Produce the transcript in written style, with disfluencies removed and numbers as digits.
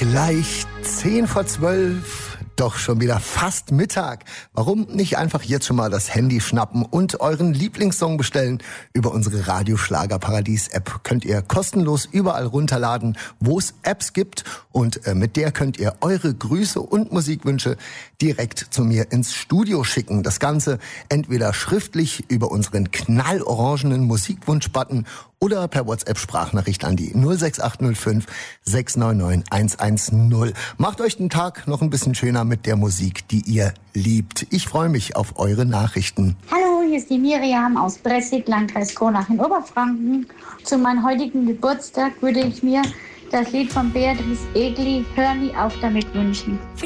Gleich 10 vor 12, doch schon wieder fast Mittag. Warum nicht einfach jetzt schon mal das Handy schnappen und euren Lieblingssong bestellen? Über unsere Radio-Schlager-Paradies-App könnt ihr kostenlos überall runterladen, wo es Apps gibt. Und mit der könnt ihr eure Grüße und Musikwünsche direkt zu mir ins Studio schicken. Das Ganze entweder schriftlich über unseren knallorangenen Musikwunsch-Button oder per WhatsApp-Sprachnachricht an die 06805 699 110. Macht euch den Tag noch ein bisschen schöner mit der Musik, die ihr liebt. Ich freue mich auf eure Nachrichten. Hallo, hier ist die Miriam aus Bressig, Landkreis Kronach in Oberfranken. Zu meinem heutigen Geburtstag würde ich mir das Lied von Beatrice Egli, Hör nie auf damit, wünschen.